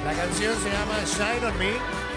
La canción se llama Shine on Me.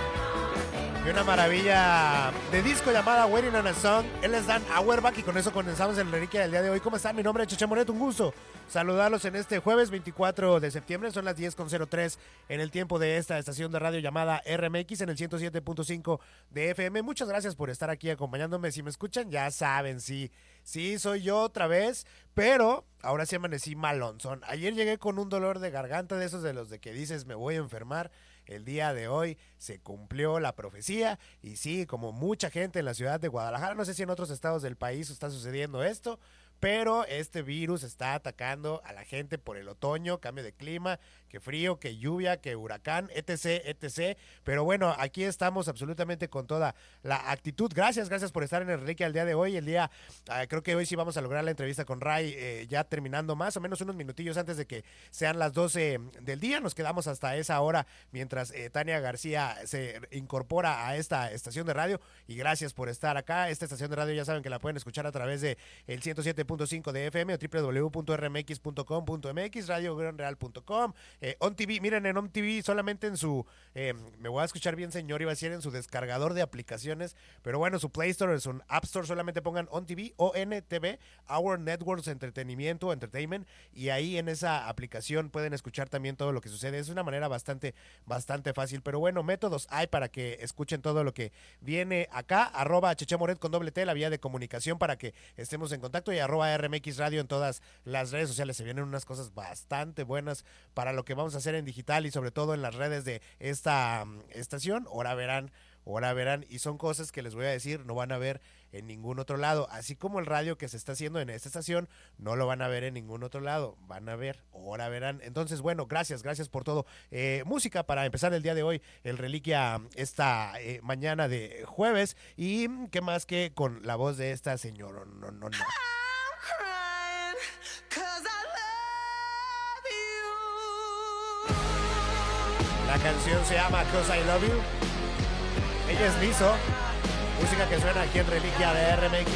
Y una maravilla de disco llamada Waiting on a Song. Él es Dan Auerbach y con eso comenzamos el reliquia del día de hoy. ¿Cómo están? Mi nombre es Cheche Moret, un gusto saludarlos en este jueves 24 de septiembre. Son las 10:03 en el tiempo de esta estación de radio llamada RMX en el 107.5 de FM. Muchas gracias por estar aquí acompañándome. Si me escuchan ya saben, sí, soy yo otra vez, pero ahora sí amanecí malonzón. Ayer llegué con un dolor de garganta de esos de los de que dices me voy a enfermar. El día de hoy se cumplió la profecía y sí, como mucha gente en la ciudad de Guadalajara, no sé si en otros estados del país está sucediendo esto, pero este virus está atacando a la gente por el otoño, cambio de clima, que frío, que lluvia, que huracán, etc. Pero bueno, aquí estamos absolutamente con toda la actitud. Gracias por estar en el Reliquia el día de hoy. Creo que hoy sí vamos a lograr la entrevista con Ray, ya terminando más o menos unos minutillos antes de que sean las 12 del día. Nos quedamos hasta esa hora mientras Tania García se incorpora a esta estación de radio. Y gracias por estar acá. Esta estación de radio ya saben que la pueden escuchar a través de el 107.5 de FM o www.rmx.com.mx, radiogranreal.com, On TV. Miren, en On TV solamente en su, me voy a escuchar bien señor, iba a decir en su descargador de aplicaciones, pero bueno, su Play Store o su App Store solamente pongan On TV, ONTV, Our Networks Entretenimiento, Entertainment, y ahí en esa aplicación pueden escuchar también todo lo que sucede. Es una manera bastante fácil, pero bueno, métodos hay para que escuchen todo lo que viene acá. @chechemoret con doble T, la vía de comunicación para que estemos en contacto, y @RMX Radio en todas las redes sociales. Se vienen unas cosas bastante buenas para lo que vamos a hacer en digital y sobre todo en las redes de esta estación. Ahora verán, y son cosas que les voy a decir, no van a ver en ningún otro lado, así como el radio que se está haciendo en esta estación, no lo van a ver en ningún otro lado, van a ver, ahora verán. Entonces, bueno, gracias por todo. Música para empezar el día de hoy, el Reliquia esta mañana de jueves, y qué más que con la voz de esta señora, no. La canción se llama 'Cause I Love You. Ella es Lizzo. Música que suena aquí en Reliquia de RMX.